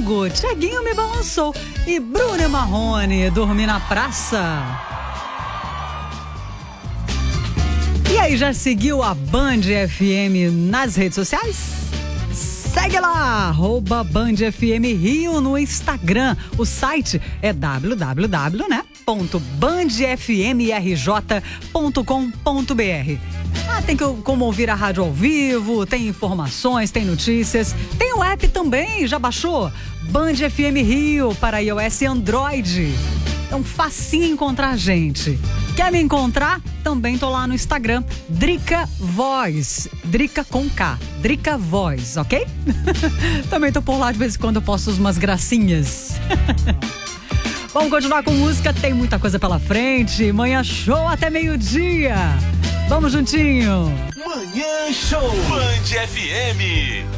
domingo, Thiaguinho me balançou e Bruno Marrone, dormi na praça. E aí, já seguiu a Band FM nas redes sociais? Segue lá, @BandFM Rio no Instagram. O site é www.bandfmrj.com.br. Tem como ouvir a rádio ao vivo, tem informações, tem notícias. Tem o app também, já baixou? Band FM Rio para iOS e Android. Então, facinho encontrar a gente. Quer me encontrar? Também tô lá no Instagram, Drica Voz. Drica com K. Drica Voz, ok? Também tô por lá, de vez em quando eu posto umas gracinhas. Vamos continuar com música, tem muita coisa pela frente. Manhã Show até meio-dia. Vamos juntinho. Manhã Show Band FM.